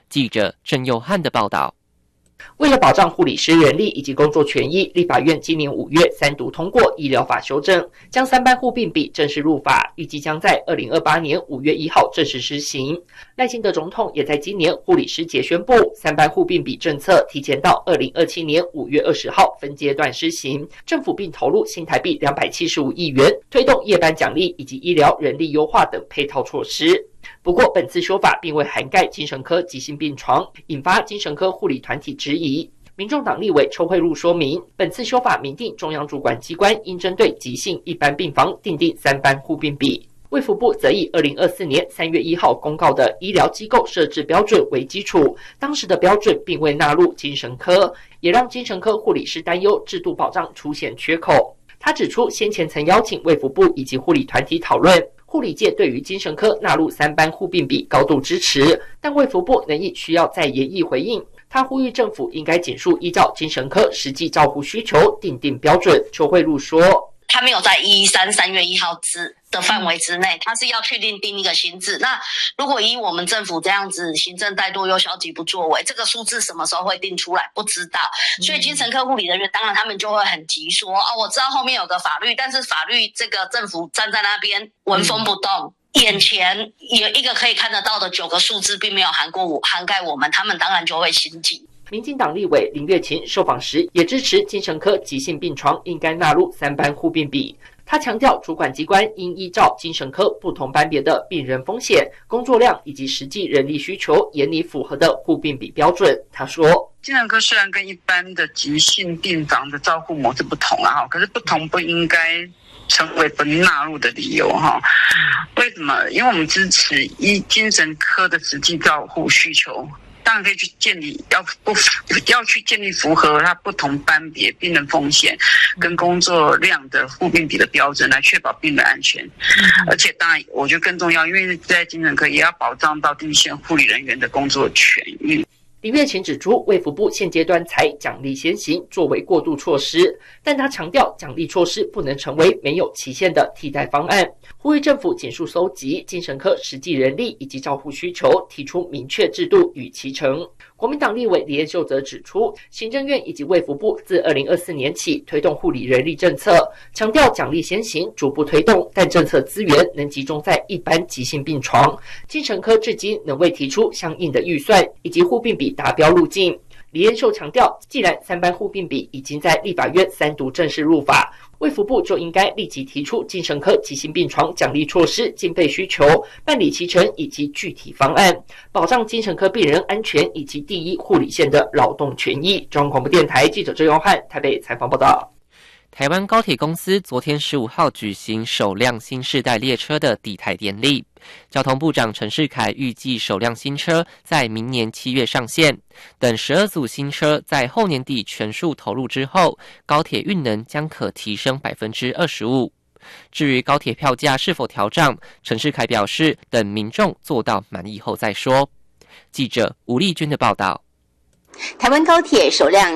记者郑佑汉的报道。 为了保障护理师人力以及工作权益，立法院今年5月3读通过医疗法修正，将3班互并比正式入法，预计将在2028年5月1号正式施行。赖清德总统也在今年护理师节宣布，3班互并比政策提前到2027年5月20号分阶段施行，政府并投入新台币275亿元，推动夜班奖励以及医疗人力优化等配套措施。不过，本次修法并未涵盖精神科急性病床，引发精神科护理团体质疑。民众党立委邱慧茹说明，本次修法明定中央主管机关应针对急性一般病房订定3班互并比。卫福部则以2024年3月1号公告的医疗机构设置标准为基础，当时的标准并未纳入精神科，也让精神科护理师担忧制度保障出现缺口。他指出，先前曾邀请卫福部以及护理团体讨论，护理界对于精神科纳入3班互并比高度支持，但卫福部仍以需要再研议回应。他呼吁政府应该尽速依照精神科实际照护需求订定标准。邱慧茹说， 他没有在3月1号的范围之内，他是要确定定一个新制。那如果以我们政府这样子行政怠惰又消极不作为，这个数字什么时候会定出来不知道。所以精神科护理人员当然他们就会很急说，我知道后面有个法律，但是法律这个政府站在那边纹风不动。眼前有一个可以看得到的9个数字并没有涵盖我们，他们当然就会心急。 民进党立委林月琴受访时也支持精神科急性病床应该纳入3班互并比。他强调，主管机关应依照精神科不同班别的病人风险、工作量以及实际人力需求，严拟符合的互并比标准。他说， 精神科虽然跟一般的急性病房的照顾模式不同啊，可是不同不应该成为不纳入的理由哈。为什么？因为我们支持精神科的实际照护需求，当然可以去建立，要去建立符合它不同班别病人风险跟工作量的互并比的标准，来确保病人安全。而且当然，我觉得更重要，因为在精神科也要保障到第一线护理人员的工作权益。 林月琴指出，卫福部现阶段采奖励先行作为过渡措施，但他强调奖励措施不能成为没有期限的替代方案，呼吁政府尽速搜集精神科实际人力以及照护需求，提出明确制度与期程。国民党立委李彦秀则指出，行政院以及卫福部自2024年起推动护理人力政策，强调奖励先行，逐步推动，但政策资源能集中在一般急性病床，精神科至今仍未提出相应的预算以及互并比达标路径。李彦秀强调，既然3班互并比已经在立法院3读正式入法，卫福部就应该立即提出精神科急性病床奖励措施、经费需求、办理期程以及具体方案，保障精神科病人安全以及第一护理线的劳动权益。中央广播电台记者郑永汉台北采访报道。 台湾高铁公司昨天15号举行首辆新世代列车的抵台典礼，交通部长陈世凯预计首辆新车在明年7月上线，等12组新车在后年底全数投入之后，高铁运能将可提升 25%。至于高铁票价是否调涨，陈世凯表示等民众做到满意后再说。记者吴丽君的报道。 台湾高铁首辆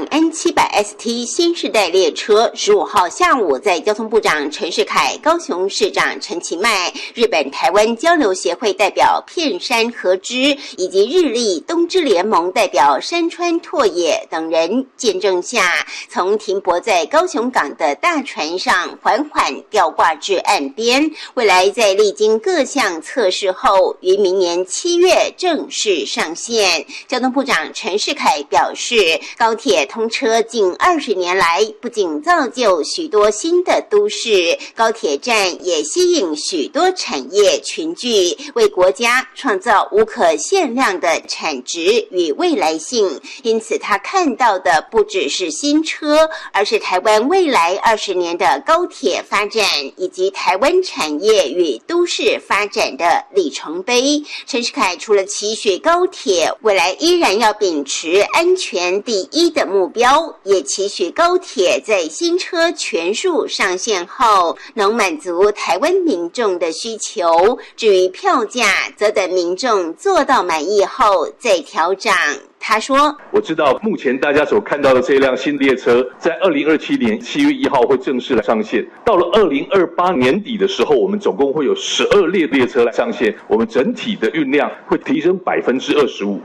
N700ST 新世代列车15号下午在交通部长陈世凯、高雄市长陈其迈、日本台湾交流协会代表片山和之以及日立东芝联盟代表山川拓也等人见证下，从停泊在高雄港的大船上缓缓吊挂至岸边，未来在历经各项测试后，于明年7月正式上线。交通部长陈世凯表示，高铁通车近20年来，不仅造就许多新的都市，高铁站也吸引许多产业群聚，为国家创造无可限量的产值与未来性。因此，他看到的不只是新车，而是台湾未来20年的高铁发展，以及台湾产业与都市发展的里程碑。陈世凯除了期许高铁未来依然要秉持安全第一的目标，也期许高铁在新车全数上线后能满足台湾民众的需求。至于票价，则等民众做到满意后再调涨。他说， 我知道目前大家所看到的这辆新列车在2027年7月1号会正式来上线，到了2028年底的时候，我们总共会有12列车来上线，我们整体的运量会提升25%。